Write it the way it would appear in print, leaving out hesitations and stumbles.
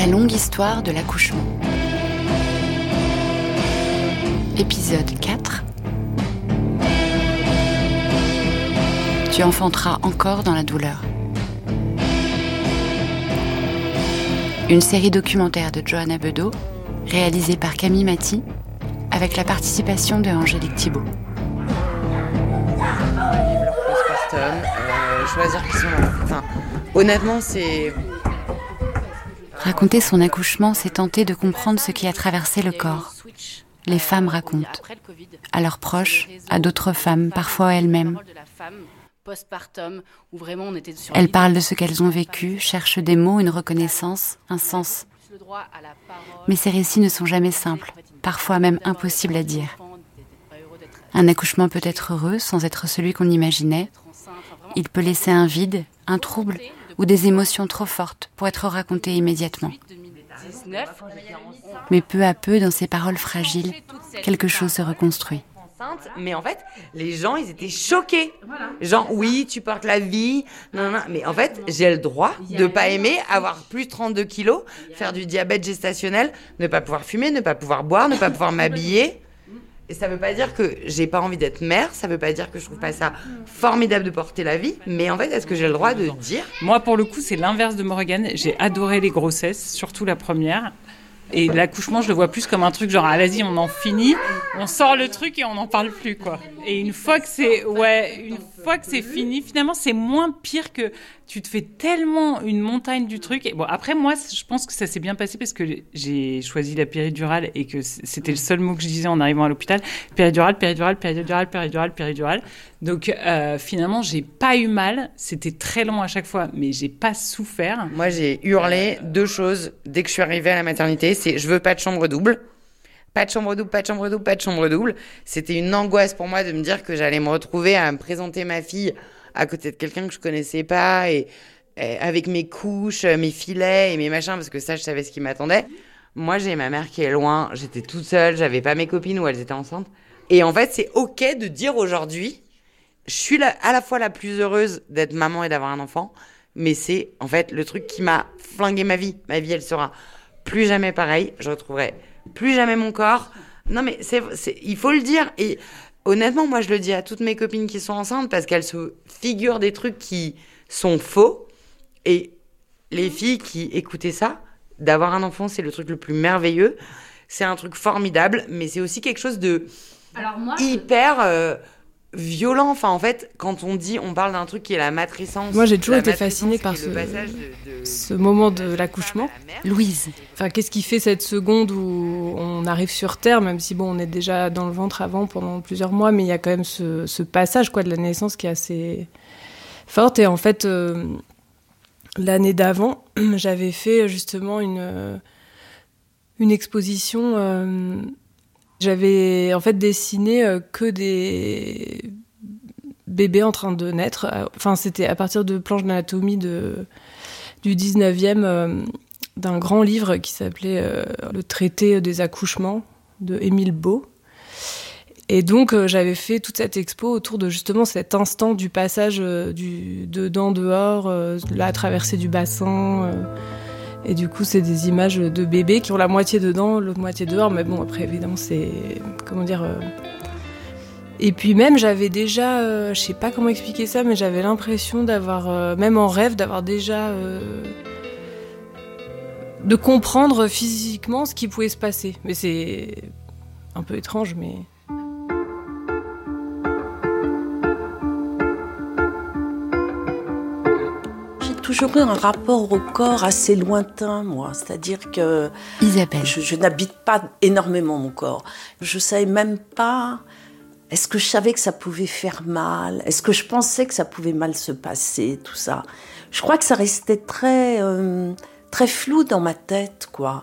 La longue histoire de l'accouchement. Épisode 4. Tu enfanteras encore dans la douleur. Une série documentaire de Johanna Bedeau, réalisée par Camille Maty, avec la participation de Angélique Thibault. Choisir qui sont là. Enfin, honnêtement, c'est... Raconter son accouchement, c'est tenter de comprendre ce qui a traversé le corps. Les femmes racontent, à leurs proches, à d'autres femmes, parfois à elles-mêmes. Elles parlent de ce qu'elles ont vécu, cherchent des mots, une reconnaissance, un sens. Mais ces récits ne sont jamais simples, parfois même impossibles à dire. Un accouchement peut être heureux sans être celui qu'on imaginait. Il peut laisser un vide, un trouble ou des émotions trop fortes pour être racontées immédiatement. Mais peu à peu, dans ces paroles fragiles, quelque chose se reconstruit. Mais en fait, les gens, ils étaient choqués. Genre, oui, tu portes la vie. Non, non. Mais en fait, j'ai le droit de pas aimer, avoir plus de 32 kilos, faire du diabète gestationnel, ne pas pouvoir fumer, ne pas pouvoir boire, ne pas pouvoir m'habiller. Et ça veut pas dire que j'ai pas envie d'être mère, ça veut pas dire que je trouve pas ça formidable de porter la vie, mais en fait, est-ce que j'ai le droit de dire ? Moi, pour le coup, c'est l'inverse de Morgane. J'ai adoré les grossesses, surtout la première. Et l'accouchement, je le vois plus comme un truc genre, ah, vas-y, on en finit, on sort le truc et on n'en parle plus, quoi. Et une fois que c'est fini, finalement, c'est moins pire que tu te fais tellement une montagne du truc. Et bon, après, moi, je pense que ça s'est bien passé parce que j'ai choisi la péridurale et que c'était le seul mot que je disais en arrivant à l'hôpital. Péridurale. Donc, finalement, j'ai pas eu mal. C'était très long à chaque fois, mais j'ai pas souffert. Moi, j'ai hurlé 2 choses dès que je suis arrivée à la maternité. C'est, je veux pas de chambre double. Pas de chambre double. C'était une angoisse pour moi de me dire que j'allais me retrouver à me présenter ma fille à côté de quelqu'un que je connaissais pas et avec mes couches, mes filets et mes machins, parce que ça, je savais ce qui m'attendait. Moi, j'ai ma mère qui est loin, j'étais toute seule, j'avais pas mes copines où elles étaient enceintes. Et en fait, c'est OK de dire aujourd'hui, je suis à la fois la plus heureuse d'être maman et d'avoir un enfant, mais c'est en fait le truc qui m'a flingué ma vie. Ma vie, elle sera plus jamais pareille, je retrouverai plus jamais mon corps. Non, mais il faut le dire. Et honnêtement, moi, je le dis à toutes mes copines qui sont enceintes parce qu'elles se figurent des trucs qui sont faux. Et les filles qui écoutaient ça, d'avoir un enfant, c'est le truc le plus merveilleux. C'est un truc formidable, mais c'est aussi quelque chose de hyper violent. Enfin, en fait, quand on parle d'un truc qui est la matrescence. Moi, j'ai toujours été fascinée par ce moment de l'accouchement. Louise. Enfin, qu'est-ce qui fait cette seconde où on arrive sur Terre, même si bon, on est déjà dans le ventre avant pendant plusieurs mois, mais il y a quand même ce passage de la naissance qui est assez forte. Et en fait, l'année d'avant, j'avais fait justement une exposition. J'avais en fait dessiné que des bébés en train de naître. Enfin, c'était à partir de planches d'anatomie du 19e, d'un grand livre qui s'appelait Le traité des accouchements de Émile Beau. Et donc, j'avais fait toute cette expo autour de justement cet instant du passage du dedans-dehors, la traversée du bassin. Et du coup, c'est des images de bébés qui ont la moitié dedans, l'autre moitié dehors. Mais bon, après, évidemment, c'est... Comment dire... Et puis même, j'avais déjà... je sais pas comment expliquer ça, mais j'avais l'impression d'avoir... même en rêve, d'avoir déjà... de comprendre physiquement ce qui pouvait se passer. Mais c'est un peu étrange, mais... Toujours eu un rapport au corps assez lointain, moi. C'est-à-dire que Isabelle. Je n'habite pas énormément mon corps. Je savais même pas... Est-ce que je savais que ça pouvait faire mal ? Est-ce que je pensais que ça pouvait mal se passer, tout ça ? Je crois que ça restait très flou dans ma tête, quoi.